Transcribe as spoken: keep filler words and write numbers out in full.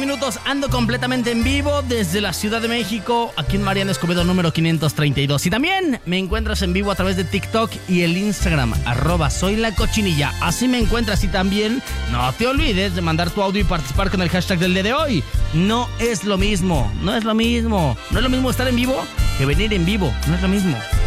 minutos. Ando completamente en vivo desde la Ciudad de México, aquí en Mariano Escobedo número quinientos treinta y dos. Y también me encuentras en vivo a través de TikTok y el Instagram, arroba soy la cochinilla. Así me encuentras y también no te olvides de mandar tu audio y participar con el hashtag del día de hoy. No es lo mismo, no es lo mismo. No es lo mismo estar en vivo que venir en vivo. No es lo mismo.